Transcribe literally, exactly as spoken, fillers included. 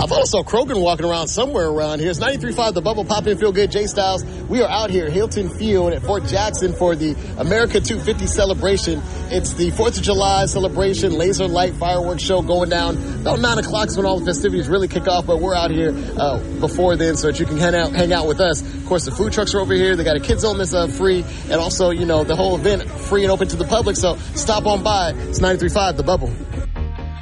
thought I saw Krogan walking around somewhere around here. It's ninety-three point five The Bubble. Pop in, feel good. Jay Styles. We are out here at Hilton Field at Fort Jackson for the America two fifty celebration. It's the fourth of July celebration, laser light fireworks show going down. About nine o'clock is when all the festivities really kick off, but we're out here uh, before then so that you can hang out, hang out with us. Of course, the food trucks are over here. They got a kids zone that's uh, free, and also, you know, the whole event free and open to the public. So stop on by. It's ninety-three point five The Bubble.